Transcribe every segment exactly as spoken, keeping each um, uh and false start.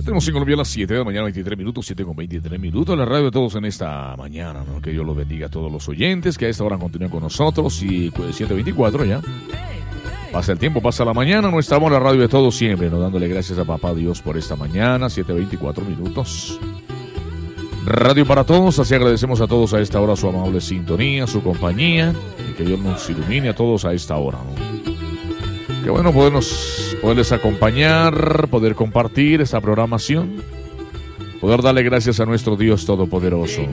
Tenemos en Colombia a las siete de la mañana, veintitrés minutos, siete con veintitrés minutos. La radio de todos en esta mañana, ¿no? Que Dios los bendiga a todos los oyentes que a esta hora continúen con nosotros. Y pues siete veinticuatro ya. Pasa el tiempo, pasa la mañana. No estamos en la radio de todos siempre, ¿no? Dándole gracias a Papá Dios por esta mañana, siete veinticuatro minutos. Radio para todos, así agradecemos a todos a esta hora su amable sintonía, su compañía. Y que Dios nos ilumine a todos a esta hora, ¿no? Qué bueno podernos, poderles acompañar, poder compartir esta programación, poder darle gracias a nuestro Dios Todopoderoso.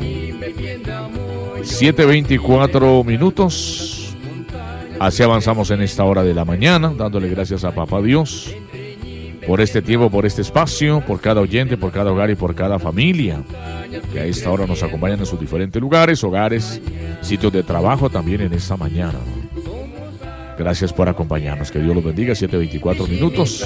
siete veinticuatro minutos, así avanzamos en esta hora de la mañana, dándole gracias a Papá Dios por este tiempo, por este espacio, por cada oyente, por cada hogar y por cada familia que a esta hora nos acompañan en sus diferentes lugares, hogares, sitios de trabajo también en esta mañana, ¿no? Gracias por acompañarnos. Que Dios los bendiga. siete veinticuatro minutos.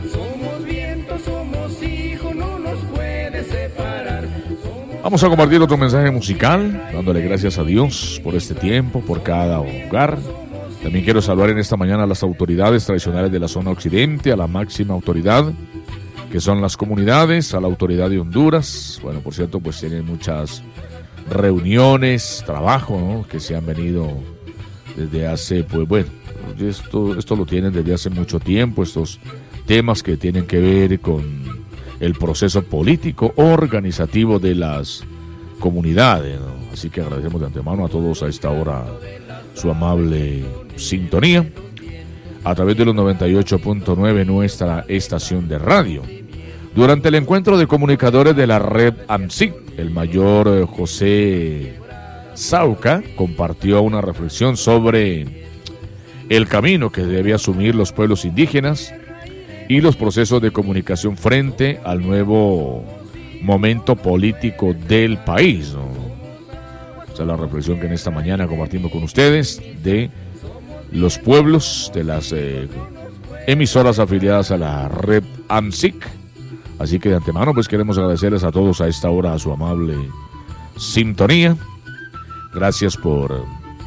Vamos a compartir otro mensaje musical, dándole gracias a Dios por este tiempo, por cada hogar. También quiero saludar en esta mañana a las autoridades tradicionales de la zona occidente, a la máxima autoridad, que son las comunidades, a la autoridad de Honduras. Bueno, por cierto, pues tienen muchas reuniones, trabajo, ¿no? Que se han venido desde hace, pues bueno, Esto, esto lo tienen desde hace mucho tiempo, estos temas que tienen que ver con el proceso político organizativo de las comunidades, ¿no? Así que agradecemos de antemano a todos a esta hora su amable sintonía a través de los noventa y ocho punto nueve, nuestra estación de radio. Durante el encuentro de comunicadores de la red AMSIC, el mayor José Sauca compartió una reflexión sobre el camino que debe asumir los pueblos indígenas y los procesos de comunicación frente al nuevo momento político del país, ¿no? Esa es la reflexión que en esta mañana compartimos con ustedes de los pueblos de las eh, emisoras afiliadas a la red AMSIC. Así que de antemano pues queremos agradecerles a todos a esta hora a su amable sintonía. Gracias por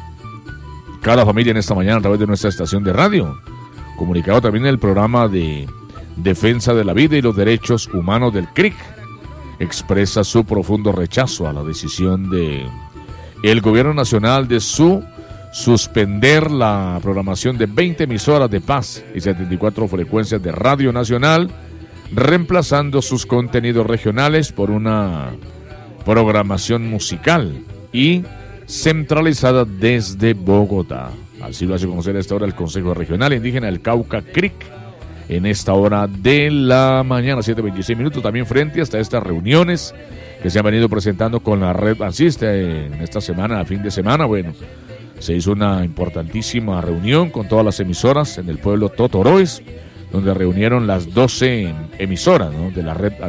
cada familia en esta mañana a través de nuestra estación de radio. Comunicado también en el programa de Defensa de la Vida y los Derechos Humanos del C R I C. Expresa su profundo rechazo a la decisión de el gobierno nacional de su suspender la programación de veinte emisoras de paz y setenta y cuatro frecuencias de radio nacional, reemplazando sus contenidos regionales por una programación musical y centralizada desde Bogotá. Así lo hace conocer a esta hora el Consejo Regional Indígena del Cauca, C R I C, en esta hora de la mañana, siete veintiséis minutos, también frente hasta estas reuniones que se han venido presentando con la red AMSIC en esta semana, a fin de semana. Bueno, se hizo una importantísima reunión con todas las emisoras en el pueblo Totoroes, donde reunieron las doce emisoras, ¿no?, de la red